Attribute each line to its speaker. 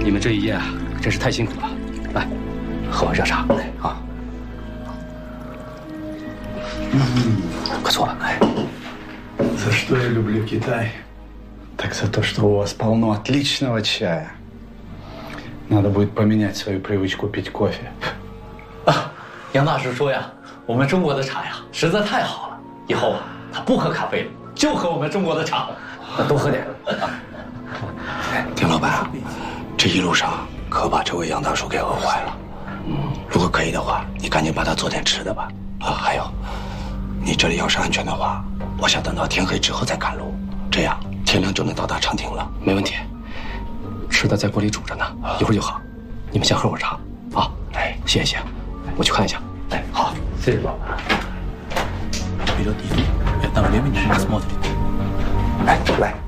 Speaker 1: 你们这一夜啊，真是太辛苦了。来，喝碗热茶。啊。快坐吧。哎。
Speaker 2: За что я люблю Китай?
Speaker 3: Так за то, что у вас полно отличного чая. Надо будет поменять свою привычку пить кофе.
Speaker 4: 啊，杨大叔说呀，我们中国的茶呀实在太好了，以后啊他不喝咖啡了，就喝我们中国的茶。
Speaker 1: 那多喝点啊。
Speaker 5: 丁老板，这一路上可把这位杨大叔给饿坏了。如果可以的话，你赶紧把他做点吃的吧。啊，还有，你这里要是安全的话，我想等到天黑之后再赶路，这样天亮就能到达长亭了。
Speaker 1: 没问题，吃的在锅里煮着呢，一会儿就好。你们先喝会儿茶啊。哎，谢谢，我去看一下。
Speaker 4: 哎，好，谢谢老板。
Speaker 5: 哎，来。